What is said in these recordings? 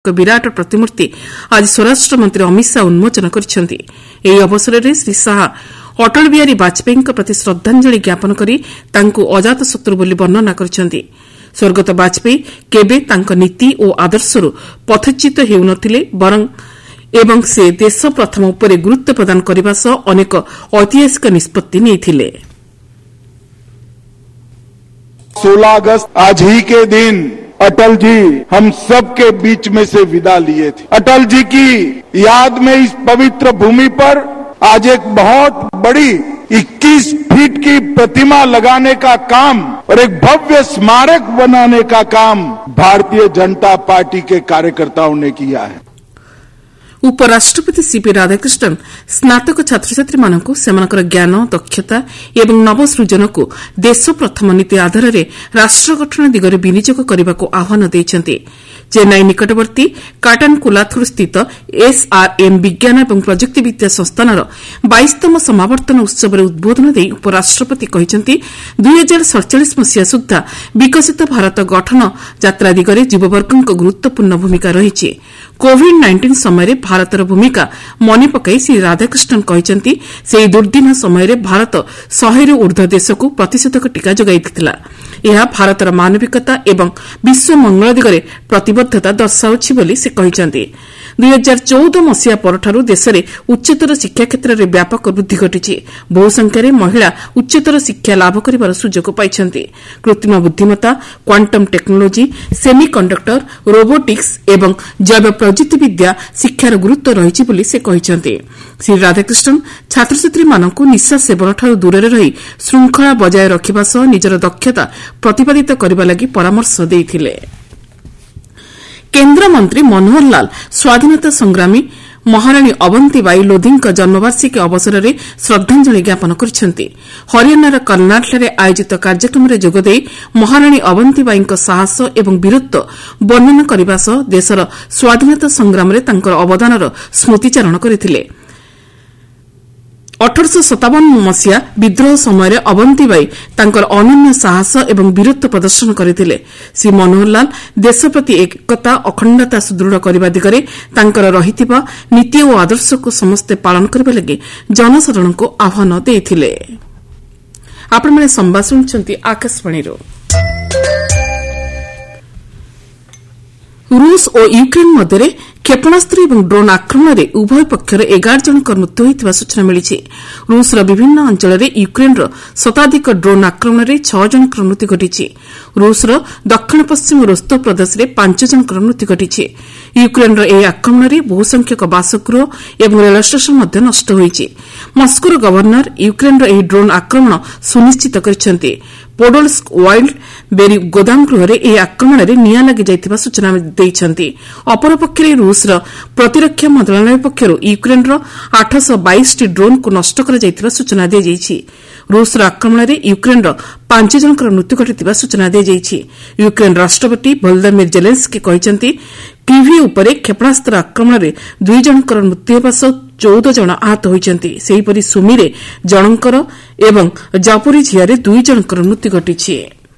विराट प्रतिमूर्ति आज स्वराष्ट्र मंत्री अमित शाह उन्मोचन କରିଛନ୍ତି। ଏହି ଅବସରରେ ଶ୍ରୀ ଶାହା ଅଟଳ ବିହାରୀ ବାଜପେୟୀଙ୍କ ପ୍ରତି ଶ୍ରଦ୍ଧାଞ୍ଜଳି ଜ୍ଞାପନ କରି ତାଙ୍କୁ ଅଜାତଶତ୍ରୁ ବୋଲି ବର୍ଣ୍ଣନା କରିଛନ୍ତି। ସ୍ୱର୍ଗତ ବାଜପେୟୀ କେବେ ତାଙ୍କ ନୀତି ଓ ଆଦର୍ଶରୁ ପଥଚ୍ୟୁତ ହେଉନଥିଲେ ଏବଂ ସେ ଦେଶ ପ୍ରଥମ ଉପରେ ଗୁରୁତ୍ୱ ପ୍ରଦାନ କରିବା ସହ ଅନେକ ଐତିହାସିକ ନିଷ୍ପତ୍ତି ନେଇଥିଲେ। 16 अगस्त आज ही के दिन अटल जी हम सब के बीच में से विदा लिए थे। अटल जी की याद में इस पवित्र भूमि पर आज एक बहुत बड़ी 21 फीट की प्रतिमा लगाने का काम और एक भव्य स्मारक बनाने का काम भारतीय जनता पार्टी के कार्यकर्ताओं ने किया है। उपराष्ट्रपति सीपी राधाकृष्णन स्नातक छात्रछात्री मानकु सेमानकर ज्ञान दक्षता एवं नवसृजनकु देश प्रथम नीति आधार में राष्ट्र गठन दिगरे विनियोग करने को आह्वान देइछन्ति। चेन्नई निकटवर्ती काटानकुलाथुर स्थित एसआरएम विज्ञान एवं प्रजुक्तिविद्या संस्थानर 22तम समावर्तन उत्सव उद्बोधन दे उपराष्ट्रपति कहिसन्ति 2047 मसीहा सुद्धा विकसित भारत गठन यात्रा दिगरे युववर्गको गुरुत्वपूर्ण भूमिका रहिछि। कोविड-19 समय भारतर भूमिका मने पकाई श्री राधाकृष्णन कहिसन्ति ସେହି दुर्दिन समय भारत 100 रु ऊर्ध्व देशକୁ प्रतिषेधक टीका जोगाइथिला। ଏହା ଭାରତର ମାନବିକତା ଏବଂ ବିଶ୍ୱ ମଙ୍ଗଳ ଦିଗରେ ପ୍ରତିବद्धତା ଦର୍ଶାଉଛି ବୋଲି ସେ କହିଛନ୍ତି। 2014 ମସିହା ପରଠାରୁ ଦେଶରେ ଉଚ୍ଚତର ଶିକ୍ଷା କ୍ଷେତ୍ରରେ ବ୍ୟାପକ ବୃଦ୍ଧି ଘଟିଛି। ବହୁ ସଂଖ୍ୟାରେ ମହିଳା ଉଚ୍ଚତର ଶିକ୍ଷା ଲାଭ କରିବାର ସୁଯୋଗ ପାଇଛନ୍ତି। କୃତ୍ରିମ ବୁଦ୍ଧିମତ୍ତା, କ୍ୱାଣ୍ଟମ ଟେକ୍ନୋଲୋଜି, ସେମିକଣ୍ଡକ୍ଟର, ରୋବୋଟିକ୍ସ ଏବଂ ଜୈବ ପ୍ରଯୁକ୍ତିବିଦ୍ୟା ଶିକ୍ଷାର ଗୁରୁତ୍ୱ ରହିଛି ବୋଲି ସେ କହିଛନ୍ତି। ଶ୍ରୀ ରାଧାକୃଷ୍ଣନ ଛାତ୍ରଛାତ୍ରୀମାନଙ୍କୁ ନିଶା ସେବନଠାରୁ ଦୂରରେ ରହି ଶୃଙ୍ଖଳା ବଜାୟ ରଖିବା ସହ ନିଜର ଦକ୍ଷତା ପ୍ରତିପାଦିତ କରିବା ଲାଗି ପରାମର୍ଶ ଦେଇଥିଲେ। କେନ୍ଦ୍ରମନ୍ତ୍ରୀ ମନୋହର ଲାଲ ସ୍ୱାଧୀନତା ସଂଗ୍ରାମୀ ମହାରାଣୀ ଅବନ୍ତିବାଇ ଲୋଧିଙ୍କ ଜନ୍ମବାର୍ଷିକୀ ଅବସରରେ ଶ୍ରଦ୍ଧାଞ୍ଜଳି ଜ୍ଞାପନ କରିଛନ୍ତି। ହରିୟାଣାର କର୍ଣ୍ଣାଲଠାରେ ଆୟୋଜିତ କାର୍ଯ୍ୟକ୍ରମରେ ଯୋଗଦେଇ ମହାରାଣୀ ଅବନ୍ତିବାଇଙ୍କ ସାହସ ଏବଂ ବୀରତ୍ୱ ବର୍ଣ୍ଣନା କରିବା ସହ ଦେଶର ସ୍ୱାଧୀନତା ସଂଗ୍ରାମରେ ତାଙ୍କର ଅବଦାନର ସ୍ମୃତିଚାରଣ କରିଥିଲେ। 1857 ମସିହା ବିଦ୍ରୋହ ସମୟରେ ଅବନ୍ତିବାଇ ତାଙ୍କର ଅନନ୍ୟ ସାହସ ଏବଂ ବୀରତ୍ୱ ପ୍ରଦର୍ଶନ କରିଥିଲେ। ଶ୍ରୀ ମନୋହର ଲାଲ ଦେଶ ପ୍ରତି ଏକତା ଅଖଣ୍ଡତା ସୁଦୃଢ଼ କରିବା ଦିଗରେ ତାଙ୍କର ରହିଥିବା ନୀତି ଓ ଆଦର୍ଶକୁ ସମସ୍ତେ ପାଳନ କରିବା ଲାଗି ଜନସାଧାରଣଙ୍କୁ ଆହ୍ୱାନ ଦେଇଥିଲେ। ଆପଣମାନେ ସମ୍ବାଦ ଶୁଣୁଛନ୍ତି ଆକାଶବାଣୀରୁ। ରୁଷ ଓ ୟୁକ୍ରେନ୍ ମଧ୍ୟରେ କ୍ଷେପଣାସ୍ତ୍ର ଏବଂ ଡ୍ରୋନ୍ ଆକ୍ରମଣରେ ଉଭୟ ପକ୍ଷର 11 ଜଣଙ୍କର ମୃତ୍ୟୁ ହୋଇଥିବା ସୂଚନା ମିଳିଛି। ରୁଷର ବିଭିନ୍ନ ଅଞ୍ଚଳରେ ୟୁକ୍ରେନ୍ର ଶତାଧିକ ଡ୍ରୋନ୍ ଆକ୍ରମଣରେ 6 ଜଣଙ୍କର ମୃତ୍ୟୁ ଘଟିଛି। ରୁଷର ଦକ୍ଷିଣ ପଶ୍ଚିମ ରୋସ୍ତୋଭ ପ୍ରଦେଶରେ 5 ଜଣଙ୍କର ମୃତ୍ୟୁ ଘଟିଛି। ୟୁକ୍ରେନ୍ର ଏହି ଆକ୍ରମଣରେ ବହୁ ସଂଖ୍ୟକ ବାସଗୃହ ଏବଂ ରେଳ ଷ୍ଟେସନ ମଧ୍ୟ ନଷ୍ଟ ହୋଇଛି। ମସ୍କୋର ଗଭର୍ଣ୍ଣର ୟୁକ୍ରେନ୍ର ଏହି ଡ୍ରୋନ୍ ଆକ୍ରମଣ ସୁନିଶ୍ଚିତ କରିଛନ୍ତି। ପୋଡୋଲ୍ସ୍କ ୱାଇଲ୍ଡ ବେରି ଗୋଦାମ ଗୃହରେ ଏହି ଆକ୍ରମଣରେ ନିଆଁ ଲାଗିଯାଇଥିବା ସୂଚନା ଦେଇଛନ୍ତି। ଅପରପକ୍ଷରେ ରୁଷର ପ୍ରତିରକ୍ଷା ମନ୍ତ୍ରଣାଳୟ ପକ୍ଷରୁ ୟୁକ୍ରେନ୍ର 822ଟି ଡ୍ରୋନ୍କୁ ନଷ୍ଟ କରାଯାଇଥିବା ସୂଚନା ଦିଆଯାଇଛି। ରୁଷର ଆକ୍ରମଣରେ ୟୁକ୍ରେନ୍ର 5 ଜଣଙ୍କର ମୃତ୍ୟୁ ଘଟିଥିବା ସୂଚନା ଦିଆଯାଇଛି। ୟୁକ୍ରେନ୍ ରାଷ୍ଟ୍ରପତି ଭଲୋଦିମିର୍ ଜେଲେନ୍ସ୍କି କହିଛନ୍ତି କିଭି ଉପରେ କ୍ଷେପଣାସ୍ତ୍ର ଆକ୍ରମଣରେ 2 ଜଣଙ୍କର ମୃତ୍ୟୁ ହେବା ସହ 14 ଜଣ ଆହତ ହୋଇଛନ୍ତି। ସେହିପରି ସୁମିରେ ଜଣଙ୍କର ଏବଂ ଜାପୋରିଝିଆରେ 2 ଜଣଙ୍କର ମୃତ୍ୟୁ ଘଟିଛି।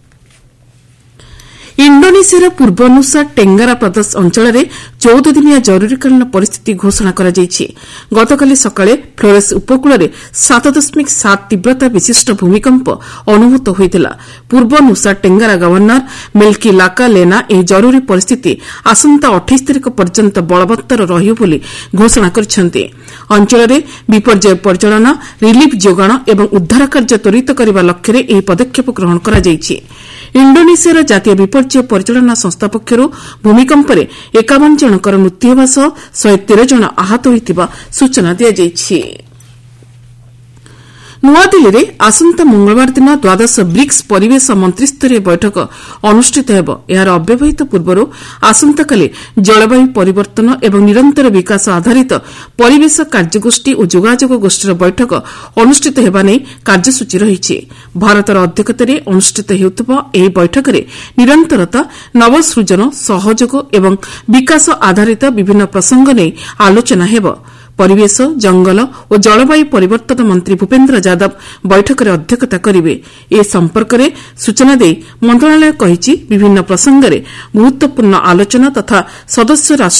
ଇଣ୍ଡୋନେସିଆର ପୂର୍ବ ନୁସା ଟେଙ୍ଗାରା ପ୍ରଦେଶ ଅଞ୍ଚଳରେ 14 ଦିନିଆ ଜରୁରୀକାଳୀନ ପରିସ୍ଥିତି ଘୋଷଣା କରାଯାଇଛି। ଗତକାଲି ସକାଳେ ଫ୍ଲୋରେସ୍ ଉପକୂଳରେ 7.7 ତୀବ୍ରତା ବିଶିଷ୍ଟ ଭୂମିକମ୍ପ ଅନୁଭୂତ ହୋଇଥିଲା। ପୂର୍ବ ନୁସା ଟେଙ୍ଗାରା ଗଭର୍ଣ୍ଣର ମିଲ୍କି ଲାକାଲେନା ଏହି ଜରୁରୀ ପରିସ୍ଥିତି ଆସନ୍ତା 28 ତାରିଖ ପର୍ଯ୍ୟନ୍ତ ବଳବତ୍ତର ରହିବ ବୋଲି ଘୋଷଣା କରିଛନ୍ତି। ଅଞ୍ଚଳରେ ବିପର୍ଯ୍ୟୟ ପରିଚାଳନା, ରିଲିଫ୍ ଯୋଗାଣ ଏବଂ ଉଦ୍ଧାର କାର୍ଯ୍ୟ ତ୍ୱରିତ କରିବା ଲକ୍ଷ୍ୟରେ ଏହି ପଦକ୍ଷେପ ଗ୍ରହଣ କରାଯାଇଛି। ଇଣ୍ଡୋନେସିଆର ଜାତୀୟ ବିପର୍ଯ୍ୟୟ ପରିଚାଳନା ସଂସ୍ଥା ପକ୍ଷରୁ ଭୂମିକମ୍ପରେ 51 ଜଣଙ୍କର ମୃତ୍ୟୁ ହେବା ସହ 113 ଜଣ ଆହତ ହୋଇଥିବା ସୂଚନା ଦିଆଯାଇଛି। ନୂଆଦିଲ୍ଲୀରେ ଆସନ୍ତା ମଙ୍ଗଳବାର ଦିନ ଦ୍ୱାଦଶ ବ୍ରିକ୍ସ ପରିବେଶ ମନ୍ତ୍ରୀସ୍ତରୀୟ ବୈଠକ ଅନୁଷ୍ଠିତ ହେବ। ଏହାର ଅବ୍ୟବହିତ ପୂର୍ବରୁ ଆସନ୍ତାକାଲି ଜଳବାୟୁ ପରିବର୍ତ୍ତନ ଏବଂ ନିରନ୍ତର ବିକାଶ ଆଧାରିତ ପରିବେଶ କାର୍ଯ୍ୟଗୋଷ୍ଠୀ ଓ ଯୋଗାଯୋଗ ଗୋଷ୍ଠୀର ବୈଠକ ଅନୁଷ୍ଠିତ ହେବା ନେଇ କାର୍ଯ୍ୟସୂଚୀ ରହିଛି। ଭାରତର ଅଧ୍ୟକ୍ଷତାରେ ଅନୁଷ୍ଠିତ ହେଉଥିବା ଏହି ବୈଠକରେ ନିରନ୍ତରତା, ନବସୃଜନ, ସହଯୋଗ ଏବଂ ବିକାଶ ଆଧାରିତ ବିଭିନ୍ନ ପ୍ରସଙ୍ଗ ନେଇ ଆଲୋଚନା ହେବ। ପରିବେଶ, ଜଙ୍ଗଲ ଓ ଜଳବାୟୁ ପରିବର୍ତ୍ତନ ମନ୍ତ୍ରୀ ଭୂପେନ୍ଦ୍ର ଯାଦବ ବୈଠକରେ ଅଧ୍ୟକ୍ଷତା କରିବେ। ଏ ସମ୍ପର୍କରେ ସୂଚନା ଦେଇ ମନ୍ତ୍ରଣାଳୟ କହିଛି ବିଭିନ୍ନ ପ୍ରସଙ୍ଗରେ ଗୁରୁତ୍ୱପୂର୍ଣ୍ଣ ଆଲୋଚନା ତଥା ସଦସ୍ୟ ରାଷ୍ଟ୍ର